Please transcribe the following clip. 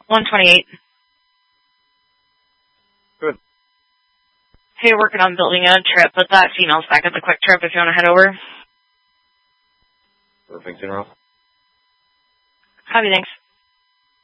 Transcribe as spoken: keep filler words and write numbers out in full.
one twenty-eight. Good. Hey, working on building a trip, but that female's back at the Quick Trip if you want to head over. Perfect, General. Copy, thanks.